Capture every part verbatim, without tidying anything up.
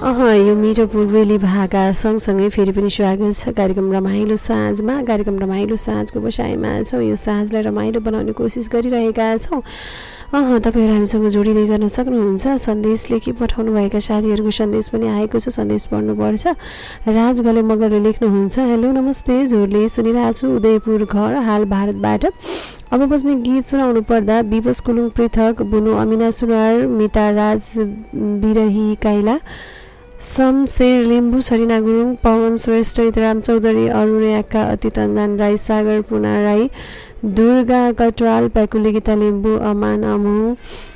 अह यो मिठो पूर्वेली भाका सँगसँगै फेरि पनि स्वागत छ कार्यक्रम रमाइलो साँझमा। कार्यक्रम रमाइलो साँझको बसाइमा छौँ। यो साँझलाई रमाइलो बनाउने कोसिस गरिरहेका छौँ। अह तपाईँहरू हामीसँग जोडिँदै गर्न सक्नुहुन्छ। सन्देश लेखी पठाउनुभएका साथीहरूको सन्देश पनि आएको छ, सन्देश पढ्नुपर्छ। राज गले मगरले लेख्नुहुन्छ, हेलो नमस्ते, जोडले सुनिरहेको छु उदयपुर घर, हाल भारतबाट। अब बस्ने गीत सुनाउनु पर्दा विवश कुलुङ पृथक, बुनु अमिना सुनार, मिता राज बिरही काइला, शमशेर लिम्बू, सरिना गुरुङ, पवन श्रेष्ठ, इतराम चौधरी, अरुणयाका, अतितन्दान राई, सागर पुना राई, दुर्गा कटवाल, प्याकुली गीता लिम्बू, अमान अमु,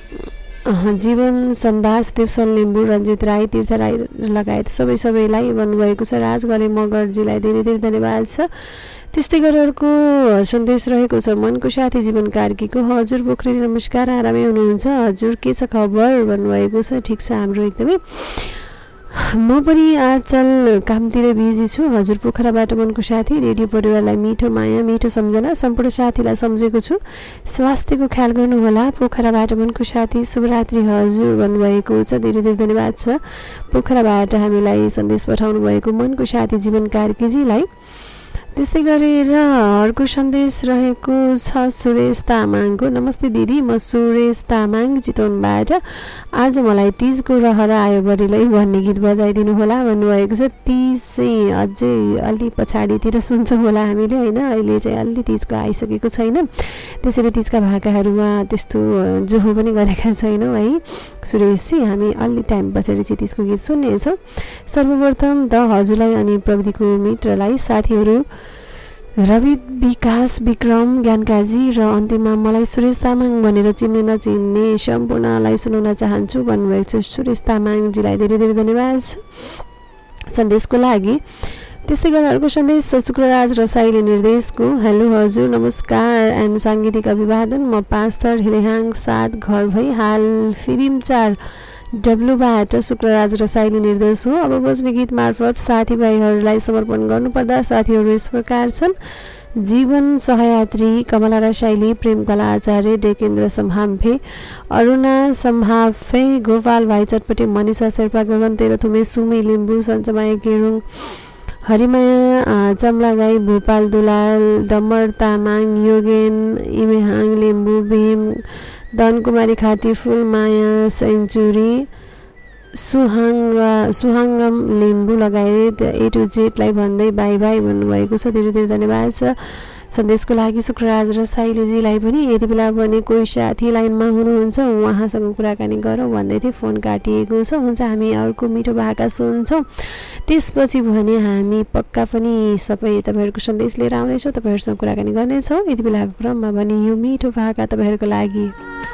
जीवन सन्दास, देवसन लिम्बू, रञ्जित राई, तीर्थ राई लगायत सबै सबैलाई भन्नुभएको छ। राज गले मगरजीलाई धेरै धेरै धन्यवाद छ। त्यस्तै गरेर अर्को सन्देश रहेको छ मनको साथी जीवन कार्कीको, हजुर पोखरेली नमस्कार, आरामै हुनुहुन्छ हजुर, के छ खबर भन्नुभएको छ। ठिक छ हाम्रो एकदमै, म पनि आजकल कामतिर बिजी छु हजुर। पोखराबाट मनको साथी, रेडियो परिवारलाई मिठो माया मिठो सम्झना, सम्पूर्ण साथीलाई सम्झेको छु, स्वास्थ्यको ख्याल गर्नुहोला। पोखराबाट मनको साथी, शुभरात्रि हजुर भन्नुभएको छ, धेरै धेरै धन्यवाद छ पोखराबाट हामीलाई सन्देश पठाउनु भएको मनको साथी जीवन कार्कीजीलाई। त्यस्तै गरेर अर्को सन्देश रहेको छ सुरेश तामाङको, नमस्ते दिदी, म सुरेश तामाङ चितवनबाट। आज मलाई तिजको रहर आयो बढीलाई भन्ने गीत बजाइदिनु होला भन्नुभएको छ। तिज चाहिँ अझै अलि पछाडितिर सुन्छौँ होला हामीले होइन, अहिले चाहिँ अलि तिजको आइसकेको छैन, त्यसरी तिजका भाकाहरूमा त्यस्तो जोहो पनि गरेका छैनौँ है सुरेशजी। हामी अलि टाइम पछाडि चाहिँ तिजको गीत सुन्नेछौँ। सर्वप्रथम त हजुरलाई अनि प्रविधिको मित्रलाई, साथीहरू रवि, विकास, विक्रम, ज्ञानकाजी र अन्तिममा मलाई सुरेश तामाङ भनेर चिन्ने नचिन्ने सम्पूर्णलाई सुनाउन चाहन्छु भन्नुभएको छ। सुरेश तामाङजीलाई धेरै धेरै धन्यवाद सन्देशको लागि। त्यस्तै गरेर अर्को सन्देश शुक्रराज रसाइली निर्देशको, हेलो हजुर नमस्कार एन्ड साङ्गीतिक अभिवादन, म पास्तर हिलेहाङ सात घर भई हाल फिल्म चार डब्लुबाट शुक्रराज रसाइली निर्देश हो। अब बज्ने गीत मार्फत साथीभाइहरूलाई समर्पण गर्नुपर्दा साथीहरू यस प्रकार छन्, जीवन सहयात्री कमला रसाइली, प्रेमकला आचार्य, डेकेन्द्र सम्हाम्फे, अरुणा सम्हाफे, गोपाल भाइ चटपटे, मनिषा शेर्पा, गगन तेह्रथुमे, सुमी लिम्बू, सञ्चमाया केरुङ, हरिमाया चम्लागाई, भोपाल दुलाल, डम्बर तामाङ, योगेन इमेहाङ लिम्बू, भीम धनकुमारी खाती, फुलमाया सेन्चुरी, सुहाङ्गा सुहाङ्गम लिम्बू लगायत ए टु जेडलाई भन्दै बाई बाई भन्नुभएको छ। धेरै धेरै धन्यवाद छ सन्देशको लागि शुक्रराज र साइलीजीलाई पनि। यति बेला भने कोही साथी लाइनमा हुनुहुन्छ, उहाँसँग कुराकानी गरौँ भन्दै थिएँ, फोन काटिएको छ। हुन्छ हामी अर्को मिठो भाका सुन्छौँ, त्यसपछि भने हामी पक्का पनि सबै तपाईँहरूको सन्देश लिएर आउनेछौँ, तपाईँहरूसँग कुराकानी गर्नेछौँ। यति बेलाको क्रममा भने यो मिठो भाका तपाईँहरूको लागि।